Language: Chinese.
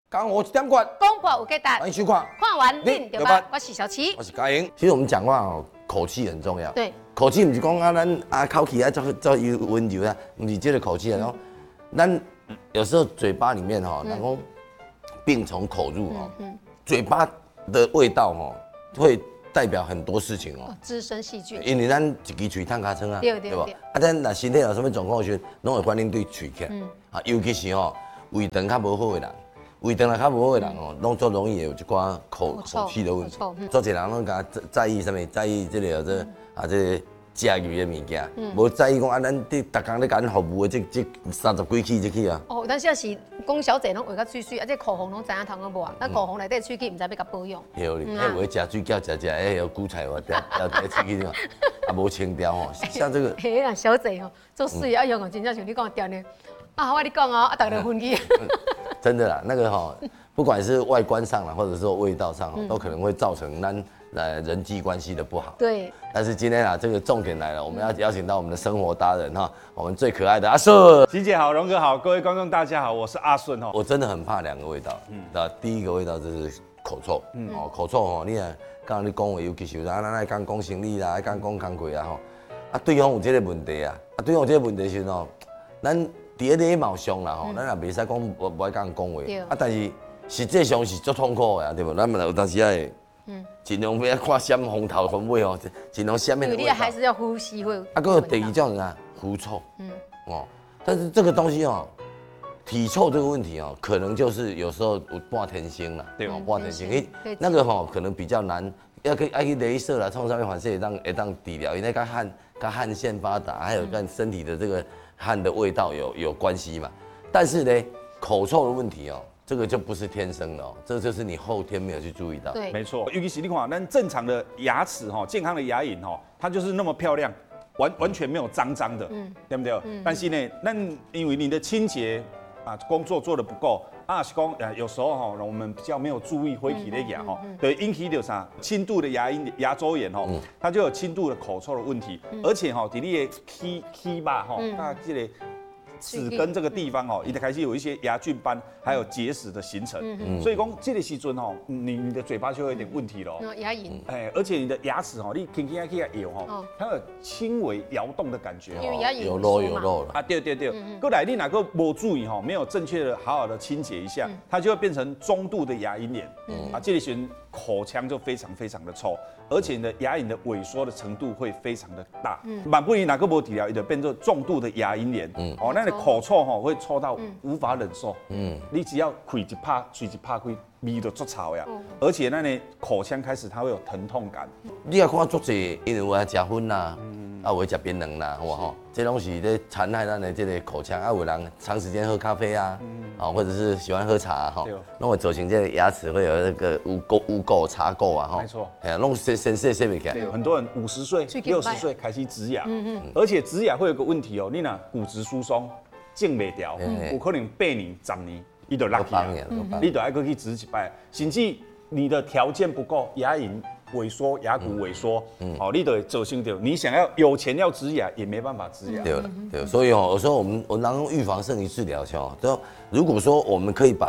讲我一点关， 公博有给答， 欢迎收看。 看完恁对吧？我是小琪我，是嘉莹。其实我们讲话哦，口气很重要。 对， 口气不是讲咱口气做温柔啊，不是这个口气啊。然后，咱有时候嘴巴里面哈，然后病从口入哦，嘴巴的味道哦，会代表很多事情哦。 滋生细菌。 因为咱一支嘴探尻川啊， 对吧？咱若身体有什么状况时，拢会反映对喙齿。啊，尤其是哦，胃肠较无好的人。胃肠较无好的人哦，拢最容易有一寡口气的问题。做一人拢甲在意什么？在意这个这食鱼的物件，无在意讲咱逐工咧甲咱服务的这30几起啊。 哦，但是要是讲小姐拢画甲水水，这口红拢知影通个无啊？咱口红内底喙齿唔知要甲保养。 对哩，迄有食水饺食，迄有韭菜哇，要喙齿嘛，啊无清调吼。像这个， 嘿啊，小姐吼，做水啊用哦，真正像你讲的调呢。啊，我跟你讲哦，大家都分去。 真的啦，那个哈，不管是外观上啦，或者说味道上，都可能会造成咱人际关系的不好。 对。 但是今天啊，这个重点来了，我们要邀请到我们的生活达人哈，我们最可爱的阿顺。 琪姐好，荣哥好，各位观众大家好，我是阿顺哦。 我真的很怕两个味道，那第一个味道就是口臭，口臭哦，你啊，刚刚你讲话，尤其是咱爱讲生理啦，爱讲工课啊吼，啊对方有这个问题啊，对方有这个问题时吼，咱。伫礼貌上啦吼，咱也袂使讲无爱讲讲话，啊，但是实际上是足痛苦的，对不？咱们有当时会，尽量不要看闪风头风尾哦，尽量闪面。 因为你还是要呼吸会。 啊，还有第二种人啊，狐臭，哦，但是这个东西哦，体臭这个问题哦，可能就是有时候有半天性啦，对吧？半天性，那个吼可能比较难，要去雷射啦，创伤性反射会当治疗，因为跟汗腺发达，还有跟身体的这个。汗的味道有关系嘛？但是呢，口臭的问题哦，这个就不是天生的哦，这个就是你后天没有去注意到。 对， 没错。尤其是你看，咱正常的牙齿哈，健康的牙龈哈，它就是那么漂亮，完全没有脏的，对不对？但是呢，那因为你的清洁啊工作做得不够。啊，是讲有时候哈，我们比较没有注意回去的牙哈，对，引起就啥轻度的牙周炎哈，它就有轻度的口臭的问题，而且哈，伫你的齿吧哈，它这个齿根这个地方哦，已经开始有一些牙菌斑，还有结石的形成，所以讲这个时阵哦，你的嘴巴就会有点问题了。 牙龈。 而且你的牙齿哦，你轻轻去咬哈，它有轻微摇动的感觉。 因为牙龈有肉了。 啊，对。过来你哪个没注意哈，没有正确的好好的清洁一下，它就会变成中度的牙龈炎。啊，这里选口腔就非常的臭，而且你的牙龈的萎缩的程度会非常的大。满不你哪个没治疗，也就变成重度的牙龈炎。哦，那你口臭哈会臭到无法忍受。你只要开一拍，吹一拍开，味就足臭呀。而且那你口腔开始它会有疼痛感。 你也看足济，因为有爱食薰啦，啊有爱食槟榔啦，哇吼，这拢是咧残害咱的这个口腔。啊，有人长时间喝咖啡啊，或者是喜欢喝茶哈，拢会造成这个牙齿会有那个污垢、茶垢啊哈。 没错， 哎呀，弄先不起来。 很多人50岁、60岁开始植牙，而且植牙会有个问题哦，你若骨质疏松，种袂掉，有可能8年、10年，你就落去啊，你就要去植一摆，甚至你的条件不够，牙龈萎缩、牙骨萎缩，哦，你就会造成掉，你想要有钱要植牙也没办法植牙。 对，所以哦，有时候我们能预防胜于治疗，就如果说我们可以把